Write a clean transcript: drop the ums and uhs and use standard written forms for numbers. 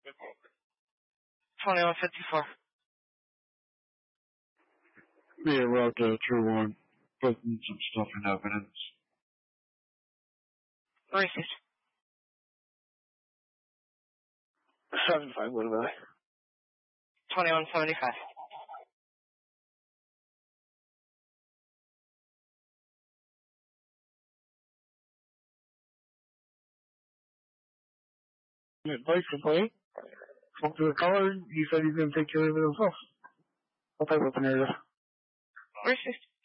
2154. Yeah, we're out to True One. Putting some stuff in evidence. Racist. 75, what about it? 2175. Advice for play. Spoke to the caller. He said he's going to take care of it himself. What type of weapon is it? Racist.